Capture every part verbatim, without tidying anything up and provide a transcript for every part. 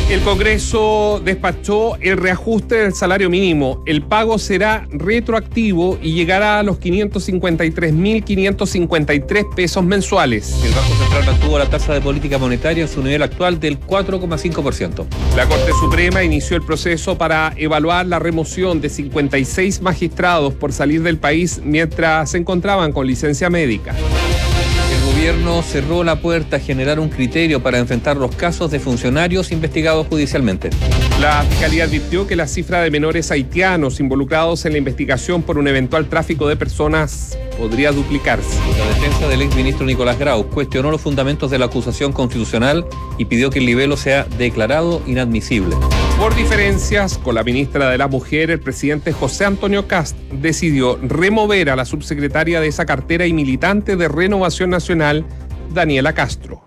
El Congreso despachó el reajuste del salario mínimo. El pago será retroactivo y llegará a los quinientos cincuenta y tres mil quinientos cincuenta y tres pesos mensuales. El Banco Central mantuvo la tasa de política monetaria en su nivel actual del cuatro coma cinco por ciento. La Corte Suprema inició el proceso para evaluar la remoción de cincuenta y seis magistrados por salir del país mientras se encontraban con licencia médica. El gobierno cerró la puerta a generar un criterio para enfrentar los casos de funcionarios investigados judicialmente. La Fiscalía advirtió que la cifra de menores haitianos involucrados en la investigación por un eventual tráfico de personas podría duplicarse. La defensa del exministro Nicolás Grau cuestionó los fundamentos de la acusación constitucional y pidió que el libelo sea declarado inadmisible. Por diferencias con la ministra de la Mujer, el presidente José Antonio Kast decidió remover a la subsecretaria de esa cartera y militante de Renovación Nacional, Daniela Castro.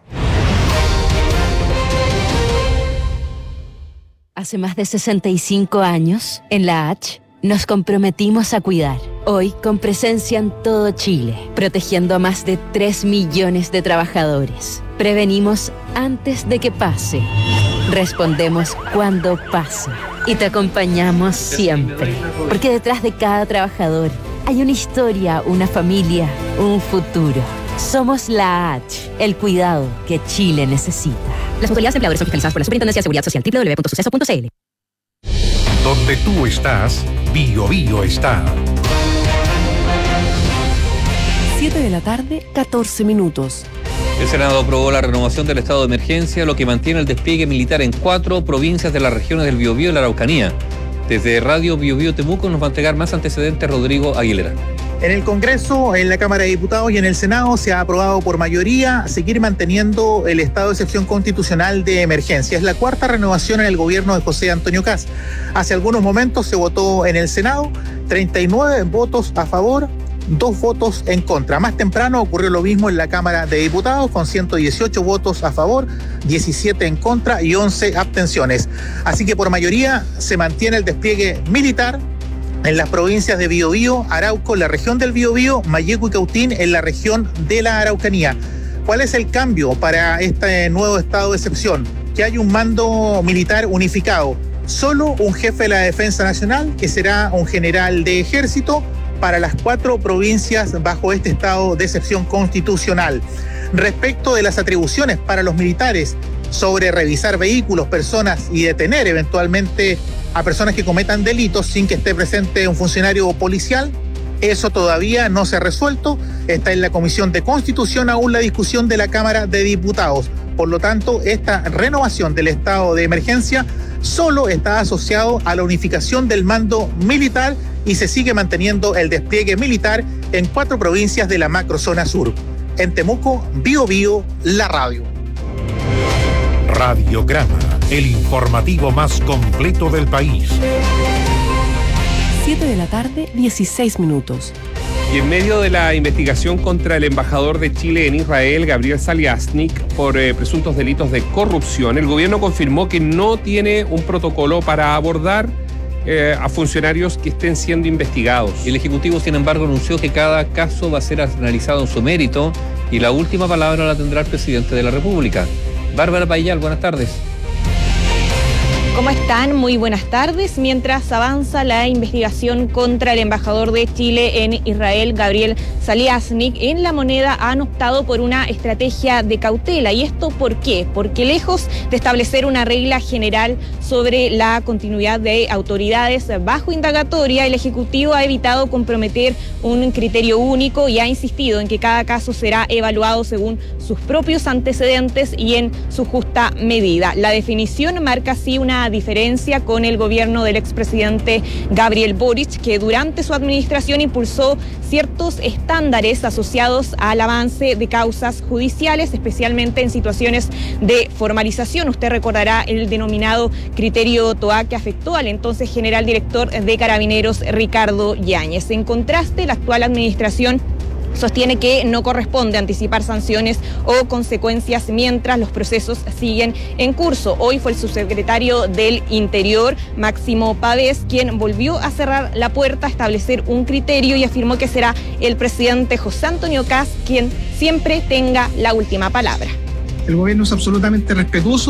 Hace más de sesenta y cinco años, en la H, nos comprometimos a cuidar. Hoy, con presencia en todo Chile, protegiendo a más de tres millones de trabajadores. Prevenimos antes de que pase. Respondemos cuando pasa. Y te acompañamos siempre. Porque detrás de cada trabajador hay una historia, una familia, un futuro. Somos la H, el cuidado que Chile necesita. Las autoridades empleadoras son fiscalizadas por la Superintendencia de Seguridad Social. doble u doble u doble u punto suceso punto c l. Donde tú estás, Bio Bio está. siete de la tarde, catorce minutos. El Senado aprobó la renovación del estado de emergencia, lo que mantiene el despliegue militar en cuatro provincias de las regiones del Biobío y la Araucanía. Desde Radio Biobío Temuco nos va a entregar más antecedentes Rodrigo Aguilera. En el Congreso, en la Cámara de Diputados y en el Senado se ha aprobado por mayoría seguir manteniendo el estado de excepción constitucional de emergencia. Es la cuarta renovación en el gobierno de José Antonio Kast. Hace algunos momentos se votó en el Senado, treinta y nueve votos a favor, dos votos en contra. Más temprano ocurrió lo mismo en la Cámara de Diputados, con ciento dieciocho votos a favor, diecisiete en contra y once abstenciones. Así que por mayoría se mantiene el despliegue militar en las provincias de Biobío, Arauco, la región del Biobío, Mayeco y Cautín en la región de la Araucanía. ¿Cuál es el cambio para este nuevo estado de excepción? Que hay un mando militar unificado. Solo un jefe de la Defensa Nacional, que será un general de ejército, para las cuatro provincias bajo este estado de excepción constitucional. Respecto de las atribuciones para los militares sobre revisar vehículos, personas y detener eventualmente a personas que cometan delitos sin que esté presente un funcionario policial, eso todavía no se ha resuelto. Está en la Comisión de Constitución aún la discusión de la Cámara de Diputados. Por lo tanto, esta renovación del estado de emergencia solo está asociado a la unificación del mando militar y se sigue manteniendo el despliegue militar en cuatro provincias de la macrozona sur. En Temuco, Biobío, la radio. Radiograma, el informativo más completo del país. siete de la tarde, dieciséis minutos. Y en medio de la investigación contra el embajador de Chile en Israel, Gabriel Saliasnik, por eh, presuntos delitos de corrupción, el gobierno confirmó que no tiene un protocolo para abordar eh, a funcionarios que estén siendo investigados. El Ejecutivo, sin embargo, anunció que cada caso va a ser analizado en su mérito y la última palabra la tendrá el presidente de la República. Bárbara Payal, buenas tardes. ¿Cómo están? Muy buenas tardes. Mientras avanza la investigación contra el embajador de Chile en Israel, Gabriel Saliasnik, en La Moneda han optado por una estrategia de cautela. ¿Y esto por qué? Porque lejos de establecer una regla general sobre la continuidad de autoridades bajo indagatoria, el Ejecutivo ha evitado comprometer un criterio único y ha insistido en que cada caso será evaluado según sus propios antecedentes y en su justa medida. La definición marca así una diferencia con el gobierno del expresidente Gabriel Boric, que durante su administración impulsó ciertos estándares asociados al avance de causas judiciales, especialmente en situaciones de formalización. Usted recordará el denominado criterio T O A que afectó al entonces general director de Carabineros, Ricardo Yáñez. En contraste, la actual administración sostiene que no corresponde anticipar sanciones o consecuencias mientras los procesos siguen en curso. Hoy fue el subsecretario del Interior, Máximo Pavés, quien volvió a cerrar la puerta, a establecer un criterio y afirmó que será el presidente José Antonio Kast quien siempre tenga la última palabra. El gobierno es absolutamente respetuoso